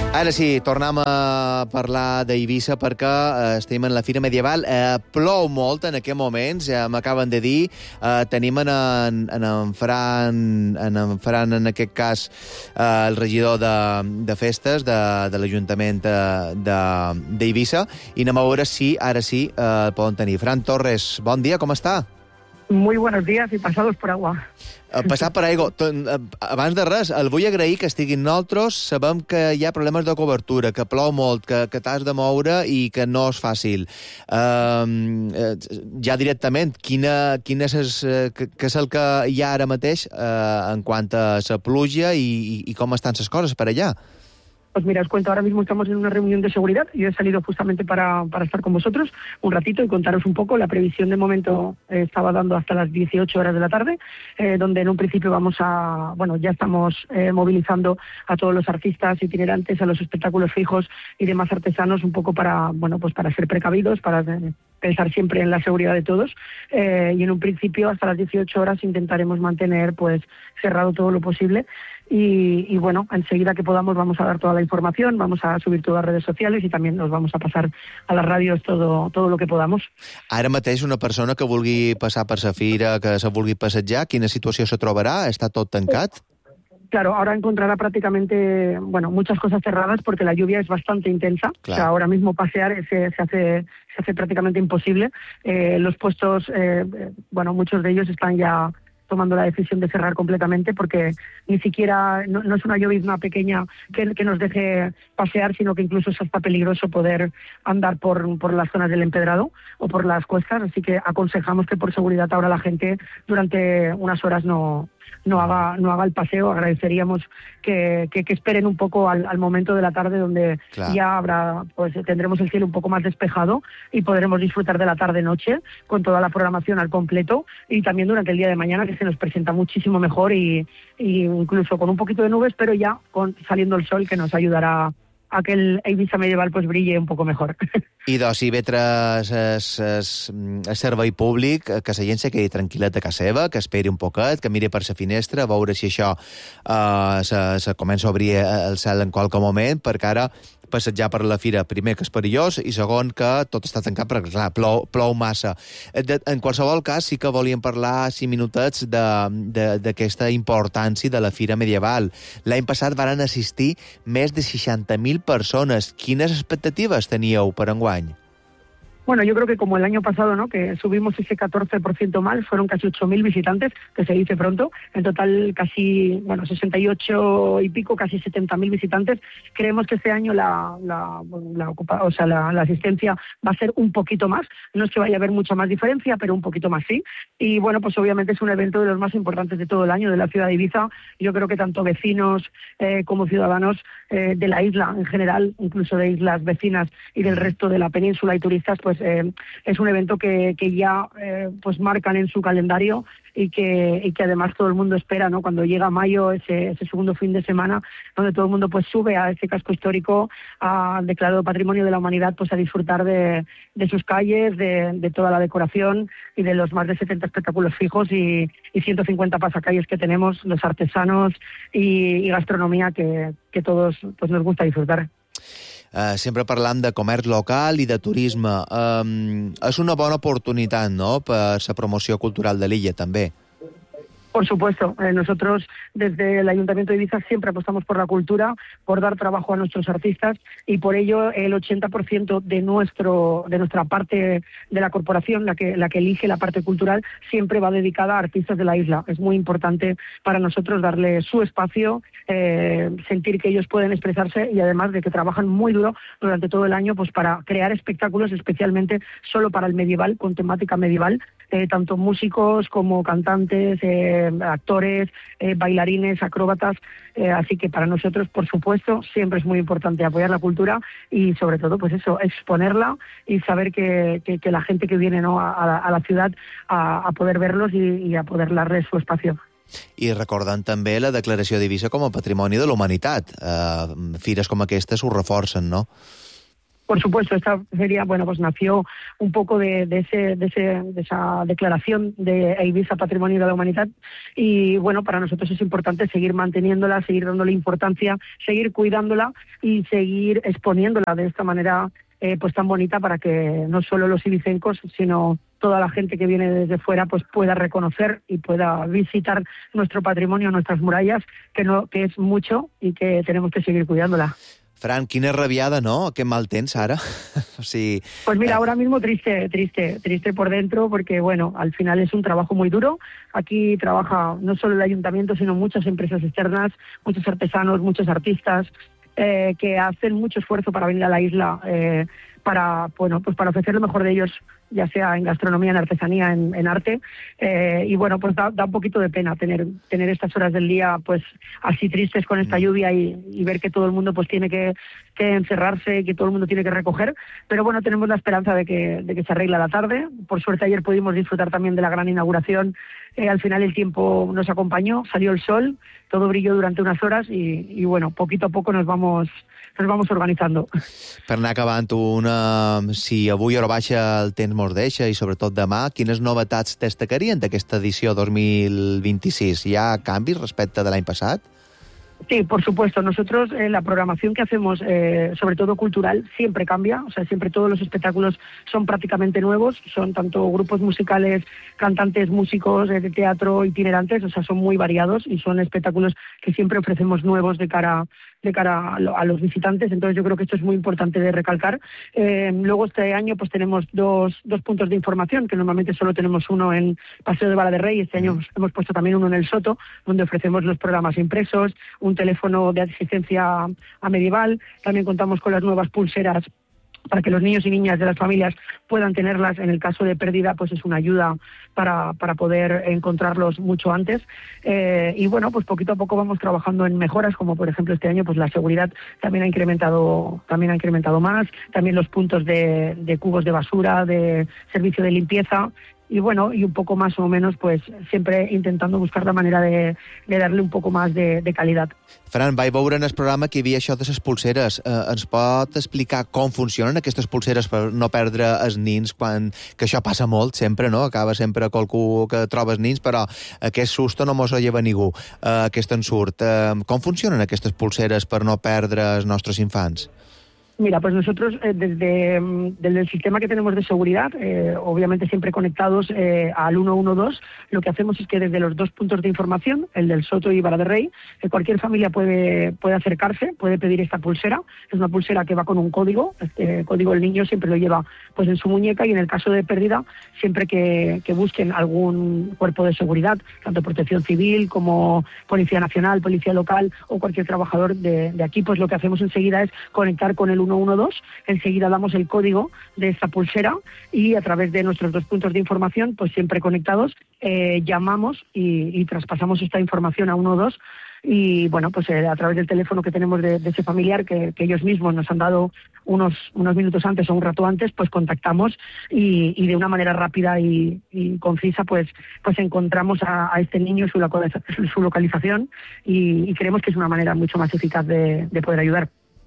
Ara sí, tornem a parlar d'Eivissa perquè estem en la Fira Medieval. Plou molt en aquests moments, ja m'acaben de dir. Tenim en Fran, en aquest cas, el regidor de festes de l'Ajuntament d'Eivissa, i anem a veure si ara sí el poden tenir. Fran Torres, bon dia, com està? Muy buenos días y pasados por agua. Passat per aigua. Abans de res, el vull agrair que estiguin nosaltres. Sabem que hi ha problemes de cobertura, que plou molt, que t'has de moure i que no és fàcil. Ja directament, què és el que hi ha ara mateix en quant a la pluja i com estan les coses per allà? Pues mira, os cuento, ahora mismo estamos en una reunión de seguridad. Yo he salido justamente para estar con vosotros un ratito y contaros un poco. La previsión de momento estaba dando hasta las 18 horas de la tarde, donde en un principio ya estamos movilizando a todos los artistas itinerantes, a los espectáculos fijos y demás artesanos, un poco para ser precavidos, para pensar siempre en la seguridad de todos. Y en un principio, hasta las 18 horas, intentaremos mantener cerrado todo lo posible. Y bueno, enseguida que podamos vamos a dar toda la información, vamos a subir todas las redes sociales y también nos vamos a pasar a las radios todo lo que podamos. Ara mateix una persona que vulgui passar per la fira, que se vulgui passejar, quina situació se trobarà? Està tot tancat? Claro, ahora encontrará prácticamente, muchas cosas cerradas porque la lluvia es bastante intensa. Claro. O sea, ahora mismo pasear se hace prácticamente imposible. Los puestos, muchos de ellos están ya tomando la decisión de cerrar completamente porque ni siquiera, no es una llovizna pequeña que nos deje pasear, sino que incluso es hasta peligroso poder andar por las zonas del empedrado o por las cuestas, así que aconsejamos que por seguridad ahora la gente durante unas horas no haga el paseo. Agradeceríamos que esperen un poco al momento de la tarde donde claro, ya tendremos el cielo un poco más despejado y podremos disfrutar de la tarde-noche con toda la programación al completo, y también durante el día de mañana, que se nos presenta muchísimo mejor y incluso con un poquito de nubes, pero ya saliendo el sol, que nos ayudará a que el Eivissa Medieval brille un poco mejor. I si ve el servei públic, que la gent se quedi tranquil·la a casa seva, que esperi un poquet, que miri per la finestra, a veure si això se comença a obrir el cel en qualque moment, perquè ara passejar per la fira, primer, que és perillós, i segon, que tot està tancat perquè, clar, plou massa. En qualsevol cas, sí que volíem parlar 5 minutets d'aquesta importància de la Fira Medieval. L'any passat varen assistir més de 60.000 persones. Quines expectatives teníeu per enguany? Bueno, yo creo que como el año pasado, ¿no?, que subimos ese 14% más, fueron casi 8.000 visitantes, que se dice pronto, en total casi, 68 y pico, casi 70.000 visitantes. Creemos que este año la asistencia va a ser un poquito más, no es que vaya a haber mucha más diferencia, pero un poquito más sí. Y bueno, pues obviamente es un evento de los más importantes de todo el año de la ciudad de Ibiza. Yo creo que tanto vecinos como ciudadanos de la isla en general, incluso de islas vecinas y del resto de la península y turistas, es un evento que ya marcan en su calendario y que además todo el mundo espera, ¿no?, cuando llega mayo, ese segundo fin de semana, donde todo el mundo sube a ese casco histórico declarado Patrimonio de la Humanidad, a disfrutar de sus calles, de toda la decoración y de los más de 70 espectáculos fijos y 150 pasacalles que tenemos, los artesanos y gastronomía que todos nos gusta disfrutar. Sempre parlam de comerç local i de turisme. És una bona oportunitat, no?, per la promoció cultural de l'illa, també. Por supuesto, nosotros desde el Ayuntamiento de Ibiza siempre apostamos por la cultura, por dar trabajo a nuestros artistas, y por ello el 80% de nuestra parte de la corporación, la que elige la parte cultural, siempre va dedicada a artistas de la isla. Es muy importante para nosotros darle su espacio, sentir que ellos pueden expresarse, y además de que trabajan muy duro durante todo el año para crear espectáculos especialmente solo para el medieval, con temática medieval, tanto músicos como cantantes, actores, bailarines, acróbatas, así que para nosotros, por supuesto, siempre es muy importante apoyar la cultura y sobre todo, exponerla y saber que la gente que viene, ¿no?, a la ciudad a poder verlos y a poder darles su espacio. I recordant també la declaració d'Eivissa com a Patrimoni de la Humanitat. Fires com aquestes ho reforcen, no? Por supuesto, esta feria, bueno, pues nació un poco de esa declaración de Eivissa Patrimonio de la Humanidad y, bueno, para nosotros es importante seguir manteniéndola, seguir dándole importancia, seguir cuidándola y seguir exponiéndola de esta manera pues tan bonita para que no solo los ibicencos, sino toda la gente que viene desde fuera pues pueda reconocer y pueda visitar nuestro patrimonio, nuestras murallas, que es mucho y que tenemos que seguir cuidándola. Fran, quina rabiada, ¿no? Qué mal tens ara. O sigui, pues mira, ahora mismo triste por dentro, porque bueno, al final es un trabajo muy duro. Aquí trabaja no solo el ayuntamiento, sino muchas empresas externas, muchos artesanos, muchos artistas, que hacen mucho esfuerzo para venir a la isla, para ofrecer lo mejor de ellos, ya sea en gastronomía, en artesanía, en arte, y bueno, pues da un poquito de pena tener estas horas del día pues así tristes con esta lluvia y ver que todo el mundo pues tiene que encerrarse, que todo el mundo tiene que recoger, pero bueno, tenemos la esperanza de que se arregle la tarde. Por suerte ayer pudimos disfrutar también de la gran inauguración, al final el tiempo nos acompañó, salió el sol, todo brilló durante unas horas y bueno, poquito a poco nos vamos organitzando. Per anar acabant, si avui hora baixa el temps mos deixa i sobretot demà, quines novetats destacarien d'aquesta edició 2026? Hi ha canvis respecte de l'any passat? Sí, por supuesto. Nosotros, la programación que hacemos, sobre todo cultural, siempre cambia. O sea, siempre todos los espectáculos son prácticamente nuevos. Son tanto grupos musicales, cantantes, músicos, de teatro, itinerantes. O sea, son muy variados y son espectáculos que siempre ofrecemos nuevos de cara a los visitantes. Entonces yo creo que esto es muy importante de recalcar. Luego este año pues tenemos dos puntos de información, que normalmente solo tenemos uno en Paseo de Vara de Rey. Este año hemos puesto también uno en el Soto, donde ofrecemos los programas impresos, un teléfono de asistencia a medieval. También contamos con las nuevas pulseras para que los niños y niñas de las familias puedan tenerlas. En el caso de pérdida, pues es una ayuda para poder encontrarlos mucho antes. Y bueno, pues poquito a poco vamos trabajando en mejoras, como por ejemplo este año pues la seguridad también ha incrementado más, también los puntos de cubos de basura, de servicio de limpieza. Y bueno, y un poco más o menos, pues siempre intentando buscar la manera de darle un poco más de calidad. Fran, vaig veure en el programa que hi havia això de les pulseres. Ens pot explicar com funcionen aquestes pulseres per no perdre els nins, que això passa molt sempre, no? Acaba sempre qualcú que troba els nins, però aquest susto no mos ho lleva ningú, aquest ensurt. Com funcionen aquestes pulseres per no perdre els nostres infants? Mira, pues nosotros desde el sistema que tenemos de seguridad, obviamente siempre conectados al 112, lo que hacemos es que desde los dos puntos de información, el del Soto y Vara de Rey, cualquier familia puede acercarse, puede pedir esta pulsera. Es una pulsera que va con un código. Este código el niño siempre lo lleva pues en su muñeca, y en el caso de pérdida, siempre que busquen algún cuerpo de seguridad, tanto Protección Civil como Policía Nacional, Policía Local o cualquier trabajador de aquí, pues lo que hacemos enseguida es conectar con el 112, enseguida damos el código de esta pulsera y a través de nuestros dos puntos de información, pues siempre conectados, llamamos y traspasamos esta información a 112. Y bueno, pues a través del teléfono que tenemos de ese familiar, que ellos mismos nos han dado unos minutos antes o un rato antes, pues contactamos y de una manera rápida y concisa pues encontramos a este niño, su localización, y creemos que es una manera mucho más eficaz de poder ayudar.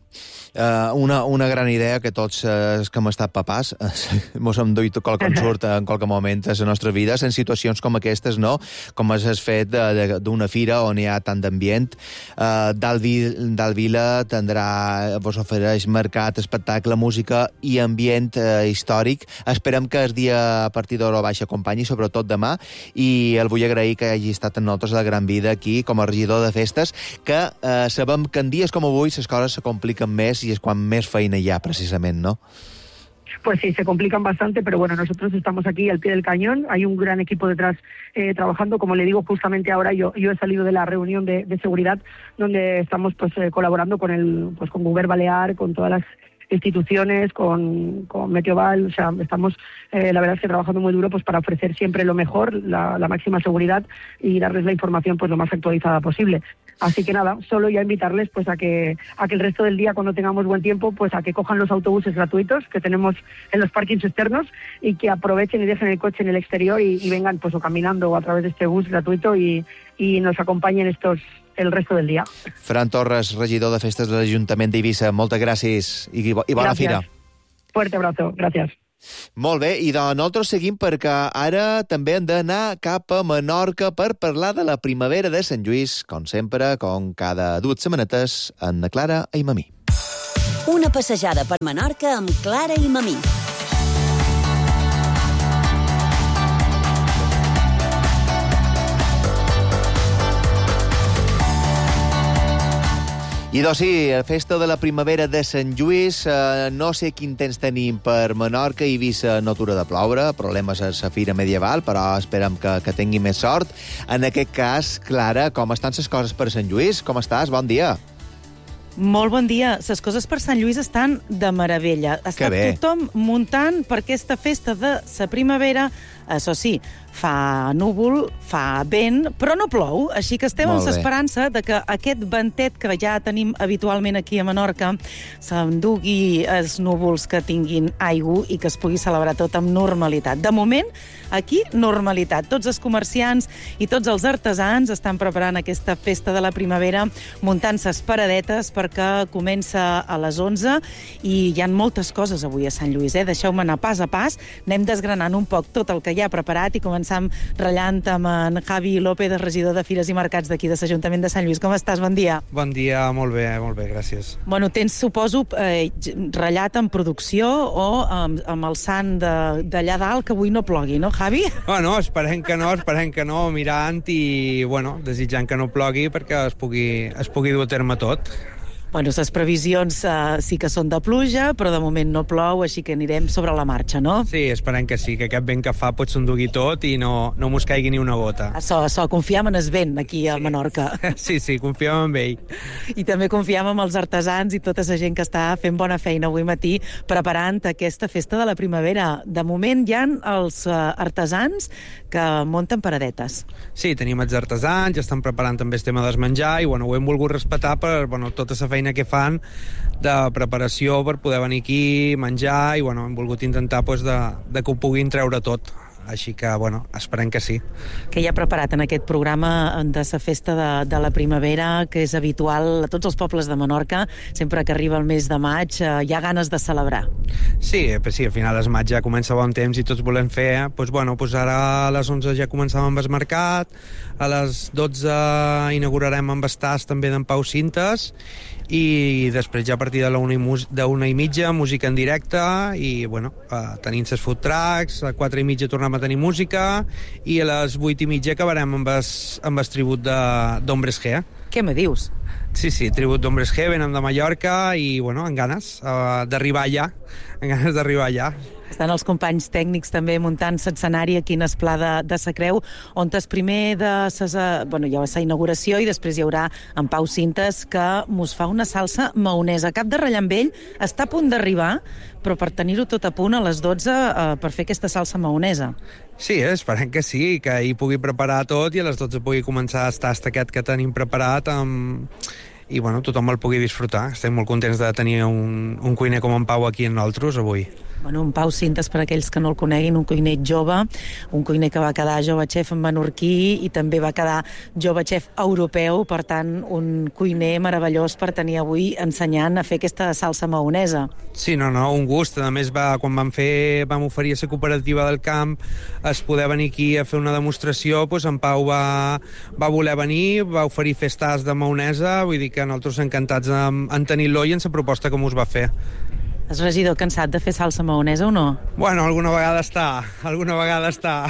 Una gran idea que tots els que hem estat papàs mos hem duit qualque ensurt en qualque moment de les nostres vides en situacions com aquestes, no? Com és el fet d'una fira on hi ha tant d'ambient. Dalvila vos ofereix mercat, espectacle, música i ambient històric. Esperem que el dia a partir d'hora baixa acompanyi, sobretot demà, i el vull agrair que hagi estat amb nosaltres a la Gran Vida aquí com a regidor de festes, que sabem que en dies com avui les coses se compliquen més y es cuando más feina ya, precisamente, ¿no? Pues sí, se complican bastante, pero bueno, nosotros estamos aquí al pie del cañón. Hay un gran equipo detrás trabajando. Como le digo, justamente ahora yo he salido de la reunión de seguridad, donde estamos pues colaborando con Govern Balear, con todas las instituciones, con Meteoval. O sea, estamos la verdad es que trabajando muy duro pues para ofrecer siempre lo mejor, la máxima seguridad, y darles la información pues lo más actualizada posible. Así que nada, solo ya invitarles pues a que el resto del día, cuando tengamos buen tiempo, pues a que cojan los autobuses gratuitos que tenemos en los parkings externos, y que aprovechen y dejen el coche en el exterior y vengan pues o caminando o a través de este bus gratuito y nos acompañen el resto del día. Fran Torres, regidor de festes de l'Ajuntament d'Eivissa, moltes gràcies i bona fira. Fuerte abrazo, gracias. Molt bé, i nosaltres seguim perquè ara també hem d'anar cap a Menorca per parlar de la primavera de Sant Lluís, com sempre, com cada 2 setmanetes, en Clara i Mamí. Una passejada per Menorca amb Clara i Mamí. I doncs sí, festa de la primavera de Sant Lluís, no sé quin temps tenim per Menorca, he vist natura de ploure, problemes a la fira medieval, però esperem que tingui més sort. En aquest cas, Clara, com estan les coses per Sant Lluís? Com estàs? Bon dia. Molt bon dia. Les coses per Sant Lluís estan de meravella. Està tothom muntant per aquesta festa de la primavera. Això sí, fa núvol, fa vent, però no plou, així que estem amb l'esperança de que aquest ventet que ja tenim habitualment aquí a Menorca s'endugui els núvols que tinguin aigua i que es pugui celebrar tot amb normalitat. De moment, aquí, normalitat. Tots els comerciants i tots els artesans estan preparant aquesta festa de la primavera, muntant ses paradetes perquè comença a les 11 i hi ha moltes coses avui a Sant Lluís. Deixeu-me anar pas a pas, anem desgranant un poc tot el que ja preparat i començam ratllant amb en Javi López, regidor de Fires i Mercats d'aquí de l'Ajuntament de Sant Lluís. Com estàs? Bon dia. Bon dia, molt bé, gràcies. Bueno, tens, suposo, ratllat en producció o amb el sant d'allà dalt que avui no plogui, no, Javi? Bueno, esperem que no, mirant i, bueno, desitjant que no plogui perquè es pugui dur a terme tot. Bueno, les previsions sí que són de pluja, però de moment no plou, així que anirem sobre la marxa, no? Sí, esperem que sí, que aquest vent que fa pot s'endugui tot i no mos caigui ni una gota. Això, confiem en el vent aquí a Menorca. Sí, confiem en ell. I també confiem en els artesans i tota la gent que està fent bona feina avui matí preparant aquesta festa de la primavera. De moment hi ha els artesans que munten paradetes. Sí, tenim els artesans, ja estan preparant també el tema del menjar i, bueno, ho hem volgut respetar per, tota la feina que fan de preparació per poder venir aquí, menjar, i bueno, hem volgut intentar de que ho puguin treure tot. Així que, bueno, esperem que sí. Què hi ha preparat en aquest programa de la festa de la primavera, que és habitual a tots els pobles de Menorca, sempre que arriba el mes de maig, hi ha ganes de celebrar? Sí, al final el maig ja comença bon temps i tots volem fer, ara a les 11 ja començàvem amb el mercat, a les 12 inaugurarem amb el tas també d'en Pau Cintes, i després ja a partir de la 1:30 música en directe i bueno, tenint les food trucks, a 4:30 tornem a tenir música i a les 8:30 acabarem amb el tribut d'Hombres G. Què me dius? Sí, tribut d'Hombres G, venen de Mallorca i bueno, amb ganes d'arribar allà. Estan els companys tècnics també muntant l'escenari aquí en el Pla de sa Creu, on el primer hi ha la inauguració i després hi haurà en Pau Cintes que mos fa una salsa maonesa. Cap de ratllar amb ell, està a punt d'arribar, però per tenir-ho tot a punt a les 12 per fer aquesta salsa maonesa. Sí, esperem que sí, que hi pugui preparar tot i a les 12 pugui començar el tast aquest que tenim preparat i bueno, tothom el pugui disfrutar. Estem molt contents de tenir un cuiner com en Pau aquí en nosaltres avui. Bueno, en Pau Cintes, per aquells que no el coneguin, un cuiner jove, un cuiner que va quedar jove xef en menorquí i també va quedar jove xef europeu, per tant, un cuiner meravellós per tenir avui ensenyant a fer aquesta salsa maonesa. Sí, un gust. A més, quan vam oferir a la cooperativa del camp es poder venir aquí a fer una demostració, doncs en Pau va voler venir, va oferir festes de maonesa, vull dir que nosaltres encantats en tenir-lo i en la proposta que mos va fer. És regidor cansat de fer salsa maonesa o no? Bueno, alguna vegada està.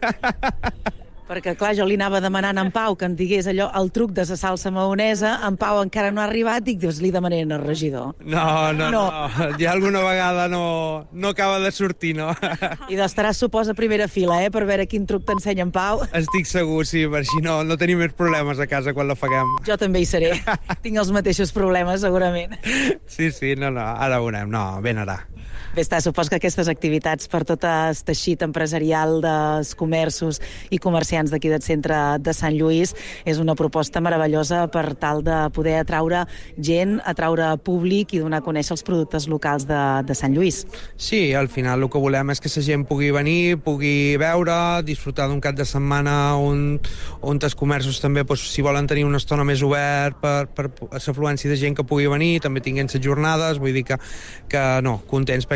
Perquè, clar, jo li anava demanant a en Pau que em digués allò, el truc de la salsa maonesa. En Pau encara no ha arribat i dius, li demanaré al regidor. No. Ja alguna vegada no acaba de sortir, no? I estaràs, suposa, a primera fila, per veure quin truc t'ensenya en Pau. Estic segur, sí, per així no tenim més problemes a casa quan la faguem. Jo també hi seré. Tinc els mateixos problemes, segurament. Sí, ara veurem. Ben ara. Bé, supos que aquestes activitats per tot el teixit empresarial dels comerços i comerciants d'aquí del centre de Sant Lluís és una proposta meravellosa per tal de poder atraure gent, atraure públic i donar a conèixer els productes locals de Sant Lluís. Sí, al final el que volem és que la gent pugui venir, pugui veure, disfrutar d'un cap de setmana on els comerços també, si volen tenir una estona més obert per l'afluència de gent que pugui venir, també tinguin les jornades, vull dir que contents perquè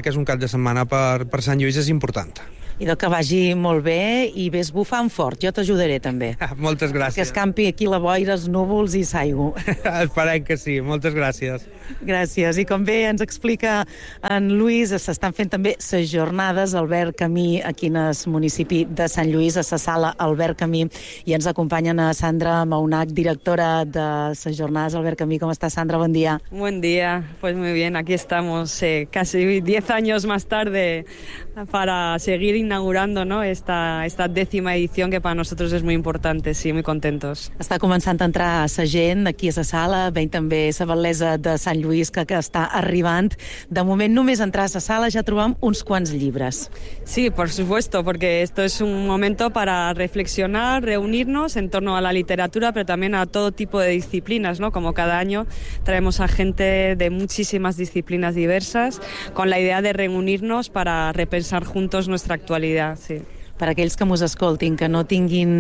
que és un cap de setmana per Sant Lluís és important. I que vagi molt bé i ves bufant fort. Jo t'ajudaré, també. Moltes gràcies. Que escampi aquí la boira, els núvols i s'aigua. Esperem que sí. Moltes gràcies. Gràcies. I com bé ens explica en Lluís, s'estan fent també les jornades Albert Camí aquí en el municipi de Sant Lluís, a la sala Albert Camí, i ens acompanyen a Sandra Maunac, directora de les jornades Albert Camí. Com està, Sandra? Bon dia. Buen día. Pues muy bien, aquí estamos casi 10 años más tarde para seguir inaugurando, ¿no?, esta 10ª edición, que para nosotros es muy importante, sí, muy contentos. Està començant a entrar la gent aquí a la sala, veiem també la bellesa de Sant Lluís que està arribant. De moment, només entrar a la sala ja trobem uns quants llibres. Sí, por supuesto, porque esto es un momento para reflexionar, reunirnos en torno a la literatura, pero también a todo tipo de disciplinas, ¿no? Como cada año traemos a gente de muchísimas disciplinas diversas con la idea de reunirnos para repensar juntos nuestra actualidad, sí. Per aquells que mos escoltin, que no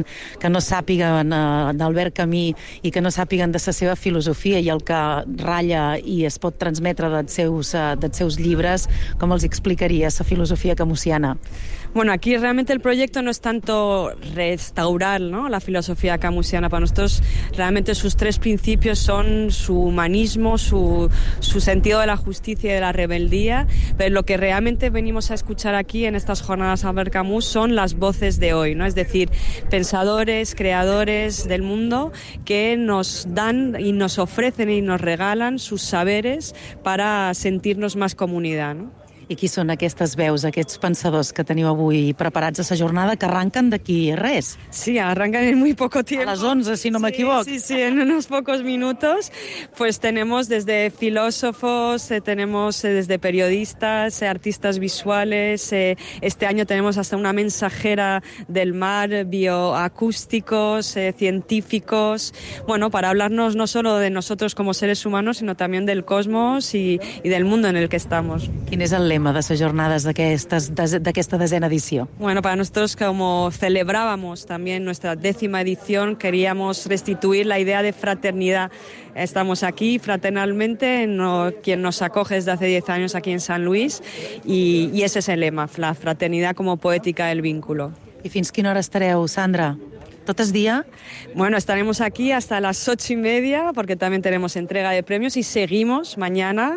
sàpiguen d'Albert Camí i que no sàpiguen de la seva filosofia i el que ratlla i es pot transmetre dels seus llibres, com els explicaria la filosofia camusiana? Bueno, aquí realmente el proyecto no es tanto restaurar, ¿no?, la filosofía camusiana. Para nosotros realmente sus 3 principios son su humanismo, su sentido de la justicia y de la rebeldía, pero lo que realmente venimos a escuchar aquí en estas jornadas Albert Camus son las voces de hoy, ¿no? Es decir, pensadores, creadores del mundo que nos dan y nos ofrecen y nos regalan sus saberes para sentirnos más comunidad, ¿no? I qui són aquestes veus, aquests pensadors que teniu avui preparats a la jornada, que arranquen d'aquí res? Sí, arrancan en muy poco tiempo. A las 11, si no me equivoco. Sí, en unos pocos minutos. Pues tenemos desde filósofos, tenemos desde periodistas, artistas visuales. Este año tenemos hasta una mensajera del mar, bioacústicos, científicos. Bueno, para hablarnos no solo de nosotros como seres humanos, sino también del cosmos y del mundo en el que estamos. Quin és el lema de les jornades d'aquesta 10ª edició? Bueno, para nosotros, como celebrábamos también nuestra 10ª edición, queríamos restituir la idea de fraternidad. Estamos aquí fraternalmente, quien nos acoge desde hace 10 años aquí en San Luis, y ese es el lema, la fraternidad como poética del vínculo. I fins quina hora estareu, Sandra? ¿Tot el día? Bueno, estaremos aquí hasta las 8:30 porque también tenemos entrega de premios y seguimos mañana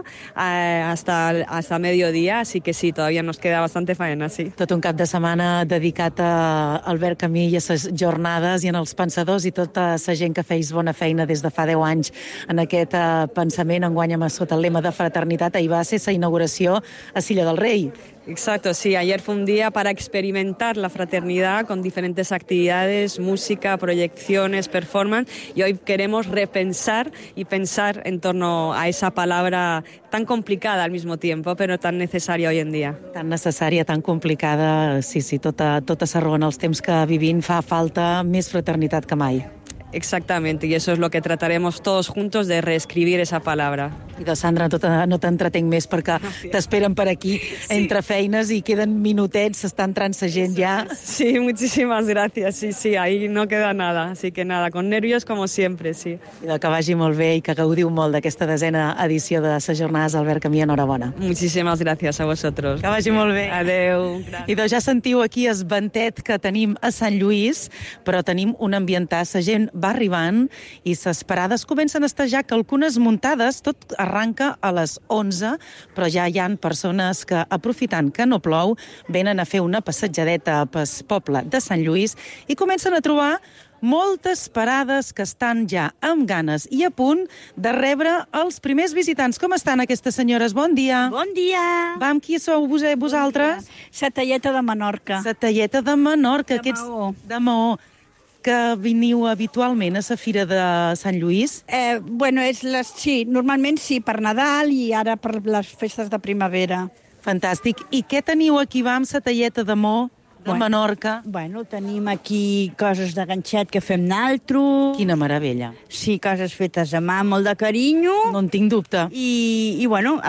hasta mediodía, así que sí, todavía nos queda bastante faena, sí. Tot un cap de setmana dedicat a Albert Camí i a les jornades i en els pensadors i tota la gent que feis bona feina des de fa 10 anys en aquest pensament, enguany amb sota el lema de fraternitat. Ahir va ser la inauguració a Silla del Rei. Exacto, sí. Ayer fue un día para experimentar la fraternidad con diferentes actividades, música, proyecciones, performance, y hoy queremos repensar y pensar en torno a esa palabra tan complicada al mismo tiempo, pero tan necesaria hoy en día. Tan necessària, tan complicada, sí, tota la raó. En els temps que vivim fa falta més fraternitat que mai. Exactamente, y eso es lo que trataremos todos juntos de reescribir esa palabra. I de Sandra, no t'entretenc més perquè t'esperen per aquí entre feines i queden minutets, s'està entrant la gent ja. Sí, muchísimas gracias, sí, ahí no queda nada, así que nada, con nervios como siempre, sí. I que vagi molt bé i que gaudiu molt d'aquesta 10ª edició de les jornades Albert Camí. Enhorabona. Muchísimas gracias a vosotros. Que vagi molt bé. Adeu. I doncs ja sentiu aquí el ventet que tenim a Sant Lluís, però tenim un ambientat, la gent va arribant i les parades comencen a estar ja algunes muntades. Tot arranca a les 11, però ja hi ha persones que, aprofitant que no plou, venen a fer una passejadeta pel poble de Sant Lluís i comencen a trobar moltes parades que estan ja amb ganes i a punt de rebre els primers visitants. Com estan aquestes senyores? Bon dia. Bon dia. Va, amb qui sou vosaltres? Sa Talleta de Menorca. Sa Talleta de Menorca. De Maó. De Maó. Que veniu habitualment a la Fira de Sant Lluís? Bueno, sí, normalment sí, per Nadal i ara per les festes de primavera. Fantàstic. I què teniu aquí, va, amb la Talleta de Maó? De Menorca. Bueno, tenim aquí coses de ganxet que fem naltros. Quina meravella. Sí, coses fetes a mà, molt de carinyo. No en tinc dubte. I bueno,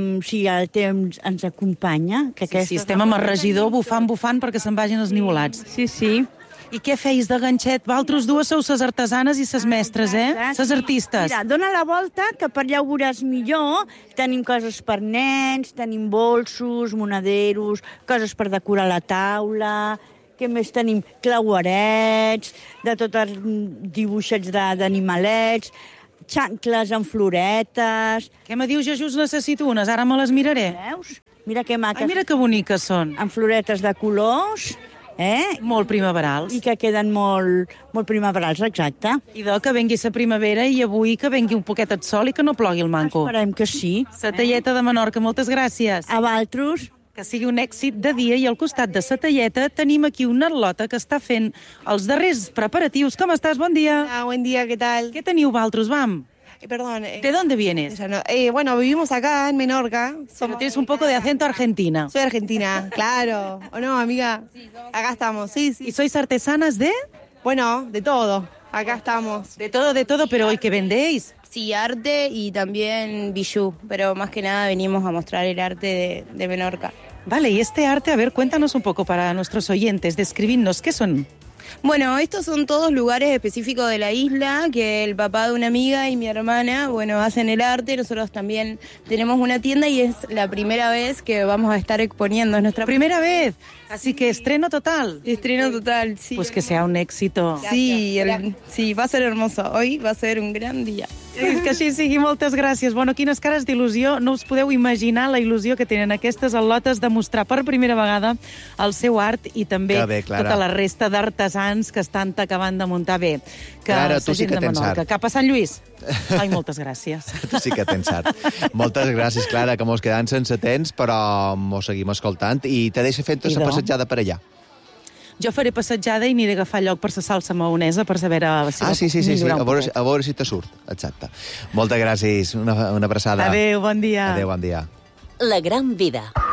si el temps ens acompanya... Sí, estem amb el regidor bufant perquè se'n vagin els nivolats. Sí. I què feis de ganxet? Valtros dues sou ses artesanes i ses mestres, Ses artistes. Mira, dona la volta, que per allà ho veuràs millor. Tenim coses per nens, tenim bolsos, monaderos, coses per decorar la taula. Què més tenim? Clauerets, de tots els dibuixets d'animalets, xancles amb floretes. Què me dius? Jo just necessito unes, ara me les miraré. Veus? Mira que maques. Ai, mira que boniques són. Amb floretes de colors, Molt primaverals. I que queden molt primaverals, exacte. I que vengui la primavera i avui que vengui un poquet de sol i que no plogui el manco. Esperem que sí. Sa talleta de Menorca, moltes gràcies. A Valtros. Que sigui un èxit de dia i al costat de sa talleta tenim aquí una Arlota que està fent els darrers preparatius. Com estàs? Bon dia. Hola, buen día, ¿qué tal? ¿Qué teniu, Valtros? Vam. Perdón. ¿De dónde vienes? Bueno, vivimos acá en Menorca. Pero tienes un poco de acento argentina. Soy argentina, claro. ¿O no, amiga? Sí, acá estamos, sí. ¿Y sois artesanas de? Bueno, de todo. Acá estamos. De todo, pero ¿hoy qué vendéis? Sí, arte y también bijú, pero más que nada venimos a mostrar el arte de Menorca. Vale, y este arte, a ver, cuéntanos un poco para nuestros oyentes, describidnos, ¿qué son? Bueno, estos son todos lugares específicos de la isla, que el papá de una amiga y mi hermana, hacen el arte. Nosotros también tenemos una tienda y es la primera vez que vamos a estar exponiendo. Es nuestra primera vez, así que estreno total. Estreno total, sí. Pues que sea un éxito. Sí, sí, va a ser hermoso. Hoy va a ser un gran día. Que així sigui, moltes gràcies. Bueno, quines cares d'il·lusió. No us podeu imaginar la il·lusió que tenen aquestes al·lotes de mostrar per primera vegada el seu art i també tota la resta d'artesans que estan acabant de muntar bé. Clara, tu sí que tens art. Cap a Sant Lluís. Ai, moltes gràcies. Tu sí que tens art. Moltes gràcies, Clara, que mos quedem sense temps, però mos seguim escoltant i te deixa fent la passejada per allà. Jo faré passejada i aniré a agafar lloc per la salsa maonesa per saber sí. A veure si te surt. Exacte. Moltes gràcies. Una abraçada. Adéu, bon dia. Adéu, bon dia. La gran vida.